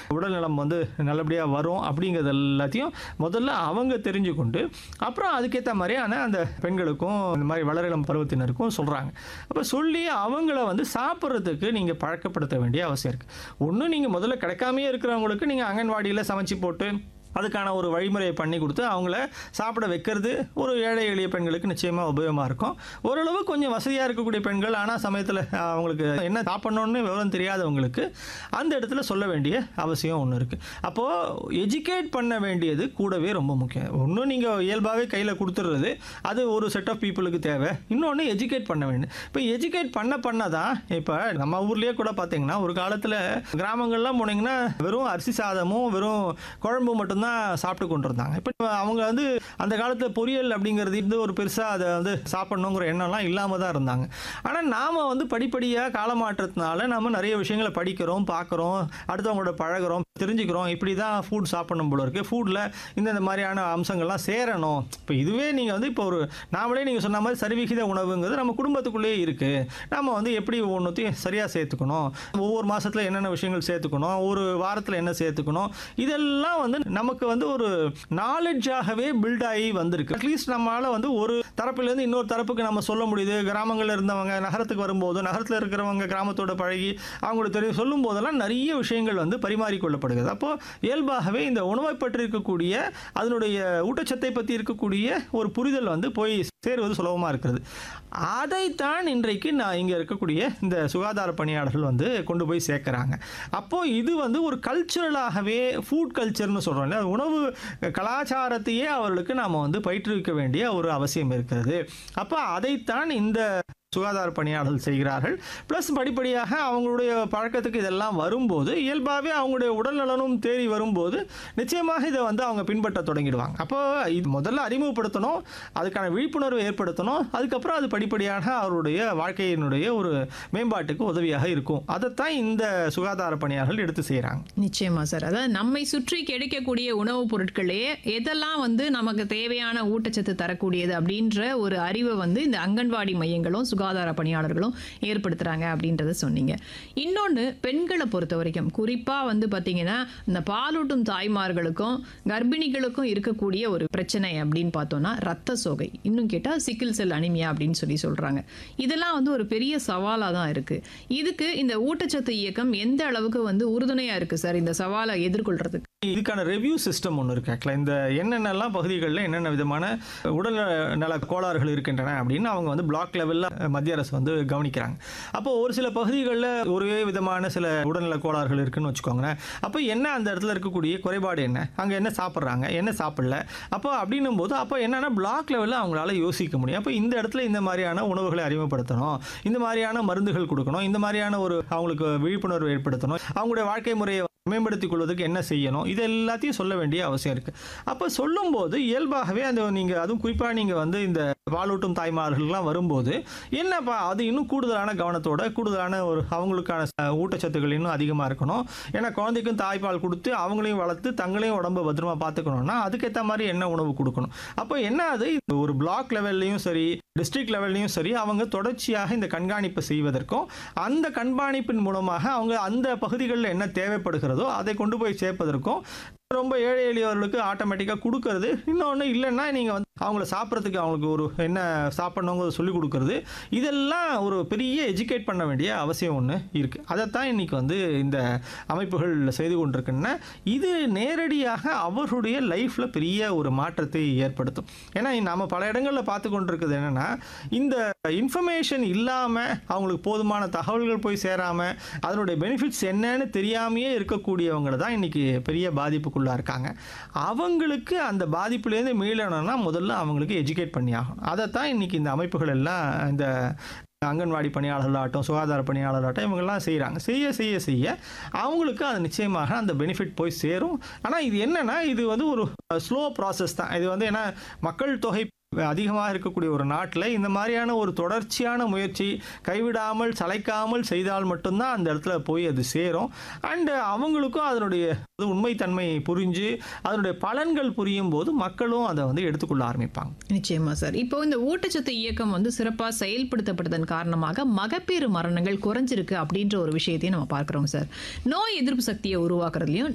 உடல்நலம் வந்து நல்லபடியாக வரும் அப்படிங்கிறது எல்லாத்தையும் முதல்ல அவங்க தெரிஞ்சுக்கொண்டு அப்புறம் அதுக்கேற்ற மாதிரியான அந்த பெண்களுக்கும் இந்த மாதிரி வளரிளம் பருவத்தினருக்கும் சொல்கிறாங்க. அப்போ சொல்லி அவங்கள வந்து சாப்பிட்றதுக்கு நீங்கள் பழக்கப்படுத்த வேண்டிய அவசியம் இருக்குது. ஒன்று நீங்கள் முதல்ல கிடைக்காமையே இருக்கிறவங்களுக்கு நீங்கள் அங்கன்வாடியில் சமைச்சு போட்டு அதுக்கான ஒரு வழிமுறையை பண்ணி கொடுத்து அவங்கள சாப்பிட வைக்கிறது ஒரு ஏழை எளிய பெண்களுக்கு நிச்சயமாக உபயோகமாக இருக்கும். ஓரளவு கொஞ்சம் வசதியாக இருக்கக்கூடிய பெண்கள் ஆனால் சமயத்தில் அவங்களுக்கு என்ன சாப்பிட்ணுன்னு விவரம் தெரியாதவங்களுக்கு அந்த இடத்துல சொல்ல வேண்டிய அவசியம் ஒன்று இருக்குது. அப்போது எஜுகேட் பண்ண வேண்டியது கூடவே ரொம்ப முக்கியம். ஒன்று நீங்கள் இயல்பாகவே கையில் கொடுத்துட்றது அது ஒரு செட் ஆஃப் பீப்புளுக்கு தேவை. இன்னொன்று எஜுகேட் பண்ண வேண்டும். இப்போ எஜுகேட் பண்ண தான் இப்போ நம்ம ஊர்லேயே கூட பார்த்தீங்கன்னா ஒரு காலத்தில் கிராமங்கள்லாம் போனீங்கன்னா வெறும் அரிசி சாதமும் வெறும் குழம்பு மட்டும்தான் சாப்பிட்டு கொண்டு இருந்தாங்க. இப்போ அவங்க வந்து அந்த காலத்தில் பொரியல் அப்படிங்கிறது இருந்து ஒரு பெருசாக அதை வந்து சாப்பிடணுங்கிற எண்ணம்லாம் இல்லாமல் தான் இருந்தாங்க. ஆனால் நாம் வந்து படிப்படியாக காலமாற்றத்தினால நம்ம நிறைய விஷயங்களை படிக்கிறோம், பார்க்குறோம், அடுத்தவங்களோட பழகிறோம், தெரிஞ்சுக்கிறோம். இப்படி தான் ஃபுட் சாப்பிடணும் போல இருக்குது, ஃபுட்டில் இந்த மாதிரியான அம்சங்கள்லாம் சேரணும். இப்போ இதுவே நீங்கள் வந்து இப்போ ஒரு நாமளே நீங்கள் சொன்ன மாதிரி சரிவிகித உணவுங்கிறது நம்ம குடும்பத்துக்குள்ளேயே இருக்குது. நம்ம வந்து எப்படி ஒவ்வொன்றையும் சரியாக சேர்த்துக்கணும், ஒவ்வொரு மாதத்தில் என்னென்ன விஷயங்கள் சேர்த்துக்கணும், ஒரு வாரத்தில் என்ன சேர்த்துக்கணும், இதெல்லாம் வந்து நமக்கு வந்து ஒரு நாலேஜாகவே பில்ட் ஆகி வந்திருக்கு. அட்லீஸ்ட் நம்மளால வந்து ஒரு தரப்பிலேருந்து இன்னொரு தரப்புக்கு நம்ம சொல்ல முடியுது. கிராமங்களில் இருந்தவங்க நகரத்துக்கு வரும்போது, நகரத்தில் இருக்கிறவங்க கிராமத்தோட பழகி அவங்களுக்கு தெரியும் சொல்லும் போதெல்லாம் நிறைய விஷயங்கள் வந்து பரிமாறிக்கொள்ளப்படுகிறது. அப்போ இயல்பாகவே இந்த உணவை பற்றி இருக்கக்கூடிய அதனுடைய ஊட்டச்சத்தை பற்றி இருக்கக்கூடிய ஒரு புரிதல் வந்து போய் சேருவது சுலபமாக இருக்கிறது. அதைத்தான் இன்றைக்கு நான் இங்கே இருக்கக்கூடிய இந்த சுகாதார பணியாளர்கள் வந்து கொண்டு போய் சேர்க்குறாங்க. அப்போது இது வந்து ஒரு கல்ச்சுரலாகவே ஃபுட் கல்ச்சர்னு சொல்கிறோம் இல்லையா, உணவு கலாச்சாரத்தையே அவர்களுக்கு நாம் வந்து பயிற்றுவிக்க வேண்டிய ஒரு அவசியம் இருக்கிறது. அப்போ அதைத்தான் இந்த சுகாதார பணியாளர்கள் செய்கிறார்கள். ப்ளஸ் படிப்படியாக அவங்களுடைய பழக்கத்துக்கு இதெல்லாம் வரும்போது இயல்பாகவே அவங்களுடைய உடல் நலனும் தேறி வரும்போது நிச்சயமாக இதை வந்து அவங்க பின்பற்ற தொடங்கிடுவாங்க. அப்போ இது முதல்ல அறிமுகப்படுத்தணும், அதுக்கான விழிப்புணர்வை ஏற்படுத்தணும், அதுக்கப்புறம் அது படிப்படியாக அவருடைய வாழ்க்கையினுடைய ஒரு மேம்பாட்டுக்கு உதவியாக இருக்கும். அதைத்தான் இந்த சுகாதார பணியாளர்கள் எடுத்து செய்கிறாங்க. நிச்சயமா சார். அதாவது நம்மை சுற்றி கிடைக்கக்கூடிய உணவுப் பொருட்களே எதெல்லாம் வந்து நமக்கு தேவையான ஊட்டச்சத்து தரக்கூடியது அப்படின்ற ஒரு அறிவை வந்து இந்த அங்கன்வாடி மையங்களும் சுகாதார பணியாளர்களும் ஏற்படுத்துறாங்க அப்படின்றத சொன்னீங்க. இன்னொன்று, பெண்களை பொறுத்த வரைக்கும் குறிப்பா வந்து பாத்தீங்கன்னா இந்த பாலூட்டும் தாய்மார்களுக்கும் கர்ப்பிணிகளுக்கும் இருக்கக்கூடிய ஒரு பிரச்சனை அப்படின்னு பார்த்தோம்னா ரத்த சோகை, இன்னும் கேட்டா சிக்கிள் செல் அனிமியா அப்படின்னு சொல்றாங்க. இதெல்லாம் வந்து ஒரு பெரிய சவாலா தான் இருக்கு. இதுக்கு இந்த ஊட்டச்சத்து இயக்கம் எந்த அளவுக்கு வந்து உறுதுணையா இருக்கு சார் இந்த சவாலை எதிர்கொள்றதுக்கு? இதுக்கான ரிவ்யூ சிஸ்டம் ஒன்று இருக்கு. ஆக்சுவலாக இந்த என்னென்னலாம் பகுதிகளில் என்னென்ன விதமான உடல் நல கோளாறுகள் இருக்கின்றன அப்படின்னு அவங்க வந்து பிளாக் லெவலில் மத்திய அரசு வந்து கவனிக்கிறாங்க. அப்போ ஒரு சில பகுதிகளில் ஒரே விதமான சில உடல்நல கோளாறுகள் இருக்குன்னு வச்சுக்கோங்களேன். அப்போ என்ன அந்த இடத்துல இருக்கக்கூடிய குறைபாடு என்ன, அங்கே என்ன சாப்பிட்றாங்க, என்ன சாப்பிடல, அப்போ அப்படின்னும் போது அப்போ என்னன்னா பிளாக் லெவலில் அவங்களால யோசிக்க முடியும். அப்போ இந்த இடத்துல இந்த மாதிரியான உணவுகளை அறிமுகப்படுத்தணும், இந்த மாதிரியான மருந்துகள் கொடுக்கணும், இந்த மாதிரியான ஒரு அவங்களுக்கு விழிப்புணர்வு ஏற்படுத்தணும், அவங்களுடைய வாழ்க்கை முறையை மேம்படுத்திக் கொள்வதற்கு என்ன செய்யணும், இது எல்லாத்தையும் சொல்ல வேண்டிய அவசியம் இருக்குது. அப்போ சொல்லும்போது இயல்பாகவே அந்த நீங்கள் அதுவும் குறிப்பாக நீங்கள் வந்து இந்த பாலூட்டும் தாய்மார்கள்லாம் வரும்போது என்னப்பா அது இன்னும் கூடுதலான கவனத்தோட கூடுதலான ஒரு அவங்களுக்கான ஊட்டச்சத்துக்கள் இன்னும் அதிகமாக இருக்கணும். ஏன்னா குழந்தைக்கும் தாய்ப்பால் கொடுத்து அவங்களையும் வளர்த்து தங்களையும் உடம்பை பத்திரமா பார்த்துக்கணும்னா அதுக்கேற்ற மாதிரி என்ன உணவு கொடுக்கணும். அப்போ என்ன அது ஒரு பிளாக் லெவல்லையும் சரி டிஸ்ட்ரிக்ட் லெவல்லையும் சரி அவங்க தொடர்ச்சியாக இந்த கண்காணிப்பு செய்வதற்கும் அந்த கண்காணிப்பின் மூலமாக அவங்க அந்த பகுதிகளில் என்ன தேவைப்படுகிறதோ அதை கொண்டு போய் சேர்ப்பதற்கும் ரொம்ப ஏழை எளியவர்களுக்கு ஆட்டோமேட்டிக்காக கொடுக்கறது. இன்னொன்று இல்லைன்னா நீங்கள் வந்து அவங்கள சாப்பிட்றதுக்கு அவங்களுக்கு ஒரு என்ன சாப்பிட்ணுங்கிறத சொல்லிக் கொடுக்கறது, இதெல்லாம் ஒரு பெரிய எஜுகேட் பண்ண வேண்டிய அவசியம் ஒன்று இருக்குது. அதைத்தான் இன்றைக்கி வந்து இந்த அமைப்புகள் செய்து கொண்டிருக்குன்னா இது நேரடியாக அவர்களுடைய லைஃப்பில் பெரிய ஒரு மாற்றத்தை ஏற்படுத்தும். ஏன்னா நம்ம பல இடங்களில் பார்த்து கொண்டிருக்குது என்னென்னா இந்த இன்ஃபர்மேஷன் இல்லாமல் அவங்களுக்கு போதுமான தகவல்கள் போய் சேராமல் அதனுடைய பெனிஃபிட்ஸ் என்னன்னு தெரியாமையே இருக்கக்கூடியவங்க தான் இன்றைக்கி பெரிய பாதிப்புக்குள்ளாக இருக்காங்க. அவங்களுக்கு அந்த பாதிப்புலேருந்து மீளணும்னா முதல்ல அவங்களுக்கு எஜுகேட் பண்ணி ஆகணும். அதைத்தான் இன்றைக்கி இந்த அமைப்புகள் எல்லாம் இந்த அங்கன்வாடி பணியாளர்களாகட்டும் சுகாதார பணியாளராகட்டும் இவங்கெல்லாம் செய்கிறாங்க. செய்ய செய்ய செய்ய அவங்களுக்கு அது நிச்சயமாக அந்த பெனிஃபிட் போய் சேரும். ஆனால் இது என்னென்னா இது வந்து ஒரு ஸ்லோ ப்ராசஸ் தான். இது வந்து ஏன்னா மக்கள் தொகை அதிகமாக இருக்கக்கூடிய ஒரு நாட்டில் இந்த மாதிரியான ஒரு தொடர்ச்சியான முயற்சி கைவிடாமல் சளைக்காமல் செய்தால் மட்டும்தான் அந்த இடத்துல போய் அது சேரும். அண்டு அவங்களுக்கும் அதனுடைய உண்மைத்தன்மை புரிஞ்சு அதனுடைய பலன்கள் புரியும் போது மக்களும் அதை வந்து எடுத்துக்கொள்ள ஆரம்பிப்பாங்க. நிச்சயமா சார். இப்போ இந்த ஊட்டச்சத்து இயக்கம் வந்து சிறப்பாக செயல்படுத்தப்பட்டதன் காரணமாக மகப்பேறு மரணங்கள் குறைஞ்சிருக்கு அப்படின்ற ஒரு விஷயத்தையும் நம்ம பார்க்குறோம் சார். நோய் எதிர்ப்பு சக்தியை உருவாக்குறதுலையும்